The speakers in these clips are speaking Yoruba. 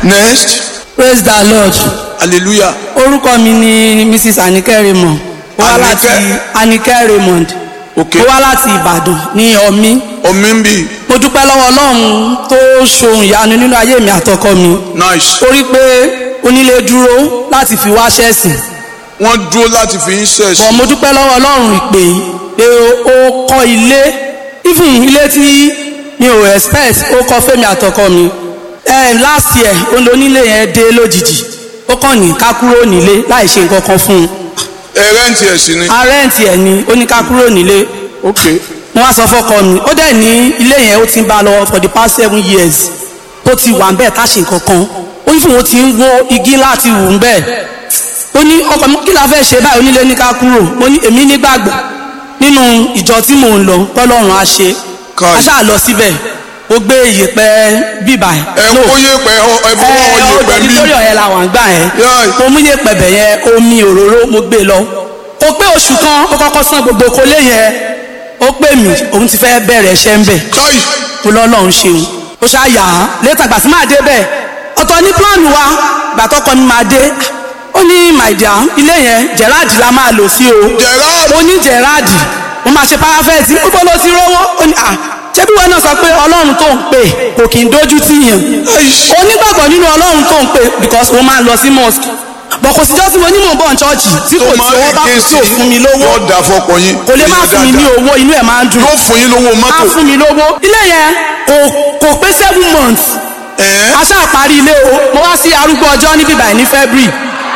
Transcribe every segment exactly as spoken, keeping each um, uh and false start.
next. Praise the Lord. Hallelujah. Orúkọ mi ni Missus Anike Raymond. Ó wá láti Anike Raymond. Okay. Ó wá láti Ìbàdàn ní Ọ̀mí. Ọ̀mí ń bì. Mo dúpẹ́ lọ́wọ́ Ọlọ́run tó ṣohun ìyanu nínú ayé mi àtọkọ mi. Nice. Torí pé onílé dúró láti fi wá ṣẹ̀sìn. Wọ́n dúró láti fi ń ṣẹ̀sìn. Bọ̀ mo dúpẹ́ lọ́wọ́ Ọlọ́run ìpè pé ó kọ́ ilé. Even ilé tí mi ò expect ó kọ́ fẹ́mi àtọkọ mi. Eh, last year onílé yẹn dé lójijì. Ó kàn ní ká kúrò nílé láì ṣe nǹkan kan fún un. Ẹ rẹ́ǹtì ẹ̀ sí ni. A rẹ́ǹtì ẹ̀ ni ó ní ká kúrò nílé. Okay. Mo wá sọ fọ́kọ mi ó dẹ̀ ní ilé yẹn ó ti ń bá lọ for the past seven years tó ti wà ń bẹ́ẹ̀ tá ṣe nǹkan kan. Ó ní fún òun ti ń wó igi láti wù ń bẹ́ẹ̀. Ó ní ọkọ mi kí la fẹ́ ṣe báyìí onílé ní ká kúrò. Mo ní èmi nígbàgbọ́ nínú ìjọ tí mò ń lọ tọ́lọ́run á ṣe. A ṣáà lọ síbẹ̀ ó gbé ìyẹ̀pẹ̀ bíbà ẹ̀. Ẹ kó yẹ̀pẹ̀ ẹ fọwọ́ yẹ̀pẹ̀ bí. nítorí ọ̀yẹ́ la wà ń gbà ẹ̀. Mo mú yẹ̀pẹ̀ bẹ̀ yẹn omi òróró mo gbé lọ. Ó pé oṣù kan ó kọ́kọ́ san gbogbo kólé yẹn. Ó pè mí òun ti fẹ́ bẹ̀rẹ̀ iṣẹ́ ń bẹ̀. Mo lọ́lọ́run ṣeun. Ó ṣáà yà á létà gbà sí máa dé bẹ̀. Ọ̀tọ̀ ní pílánù wa gbà tọkọ mi máa dé. Ó ní my dear ilé yẹn Gerard la máa lò sí o. Gerard. Mo ní Gerard mo máa ṣe parafẹ́ẹ̀tì ó bọ́ ló ti rówó. Ó ní à ṣebí wọn náà sọ pé Ọlọ́run tó ń pè kò kì í dójú tì yàn. Onígbàgbọ́ nínú Ọlọ́run tó ń pè because mo máa ń lọ sí mosque. Bọ̀ kò síjọ́ tí mo ní mò ń bọ̀ ní chọ́ọ̀chì tí kò tí owó bá kù tí ò fún mi lówó. Yóò dà fọkàn yín. Kò lè má fún mi ní owó inú ẹ̀ máa ń dùn. Yóò fún yín lówó mọ́tò. Á fún mi lówó. Ilé yẹn kò kò pé seven months. A ṣáà parí ilé o. Mo wá sí arúgbó ọjọ́ níbí báyìí ní February.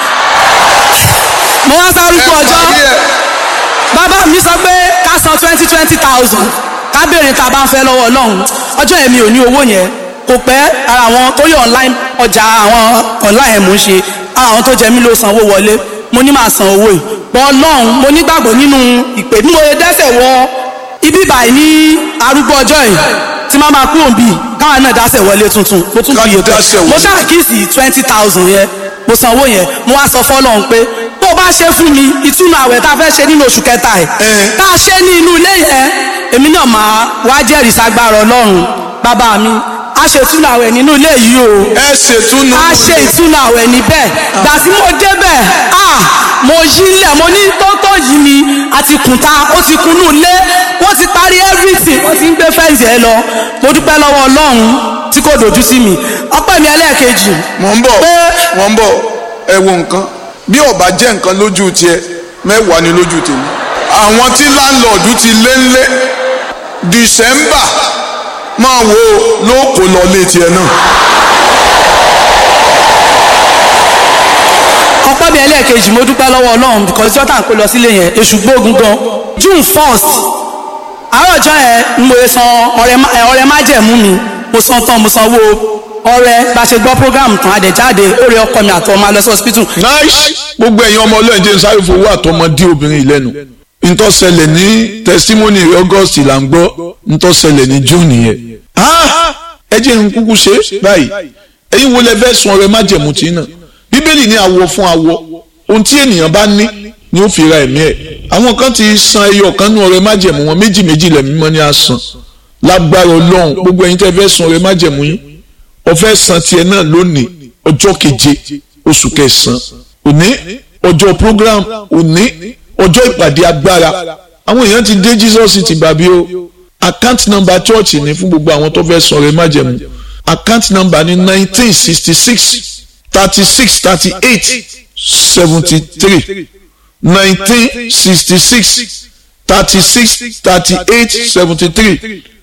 Mo wá sí arúgbó ọjọ́. Bàbá mi sọ pé ká san twenty twenty thousand. Ká béèrè tá a bá ń fẹ́ lọ́wọ́ Ọlọ́run. Ọjọ́ yẹn mi ò ní owó yẹn. Kò pẹ́ ara àwọn tó yẹ online ọjà àwọn online mò ń ṣe. Àwọn tó jẹ mí ló sanwó wọlé. Mo ní máa san owó yìí. Bọ́ Ọlọ́run mo nígbàgbọ́ nínú ìpè bí mo yẹ dẹ́sẹ̀ wọ ibi báyìí ní arúgbó ọjọ́ yìí tí máa máa kú òǹbí káwọn náà dásẹ̀ wọlé tuntun. Mo tún fi yètò. Mo ṣàkíyèsí twenty thousand yẹn. Mo san owó yẹn. Mo wá sọ fọ́lọ́run pé tó bá ṣe fún mi ìtúnu àwẹ̀ tá a fẹ́ ṣe nínú oṣù kẹta ẹ̀ tá a ṣe ní inú ilé yẹn èmi náà máa wá jẹ́rìí sagbára Ọlọ́run bàbá mi a ṣe ìtúnu àwẹ̀ nínú ilé yìí o ẹ ṣe ìtúnu a ṣe ìtúnu àwẹ̀ níbẹ̀ gbà tí mo débẹ̀ ah mo yí ilẹ̀ mo ní tótó yìí ni àti kùntà ó ti kunú ilé wọ́n ti parí everything wọ́n ti ń gbé fẹ́ǹsì ẹ lọ mo dúpẹ́ lọ́wọ́ Ọlọ́run tí kò dojú sí mi ọpẹ́ mi ẹlẹ́ẹ̀kejì. mò ń bọ̀ mò ń bọ̀ ẹ wo nǹkan bí ọba jẹ́ nǹkan lójú tiẹ̀ mẹ́wàá ni lójú tèmi. Àwọn tí láńlọ́ọ̀dù ti lé ńlé December máa wo ló kó lọ lé tiẹ̀ náà. ọpẹ́ mi ẹlẹ́ẹ̀kejì mo dúpẹ́ lọ́wọ́ Ọlọ́run because jọ́tà ń pè lọ sílé yẹn èṣù gbógun gan June first àárọ̀ ọjọ́ yẹn ni mo san ọrẹ májẹ̀mú mi mo san tán mo sanwó ọrẹ bá ṣe gbọ́ program tán adẹ̀jáde ó rí ọkọ mi àtọmọ alọ sí hospital. Nice. Gbogbo ẹ̀yin ọmọ Ọlọ́run jẹ́ sáré fowó àtọmọ dí obìnrin ìlẹ́nu ntọ́sẹ̀lẹ̀ ní testimony August là ń gbọ́ ntọ́sẹ̀lẹ̀ ní June yẹn. Ẹ jẹ́ n kúkú ṣe báyìí ẹ̀yin wo lẹ fẹ́ sun ọrẹ májẹ̀mú tí náà Bíbélì ní awọ fún awọ ohun tí ènìyàn bá ní ni ó fi ra ẹ̀mí ẹ̀. Àwọn kan ti san ẹyọ kan nú ọrẹ májẹ̀mú wọn méjì méjì lẹ̀mí mọ́ ní àsàn lágbára Ọlọ́run gbogbo ẹ̀yin tẹ́ fẹ́ sun ọrẹ májẹ̀mú yín ọfẹ́ san tiẹ̀ náà lónìí ọjọ́ keje oṣù kẹsàn-án òní ọjọ́ program òní ọjọ́ ìpàdé agbára àwọn èèyàn ti dé Jesus ti bàbí o account number church ní fún gbogbo àwọn tó fẹ́ san ọrẹ májẹ̀mú account number ní nineteen sixty six thirty six thirty eight seventy three nineteen sixty six thirty six thirty eight seventy three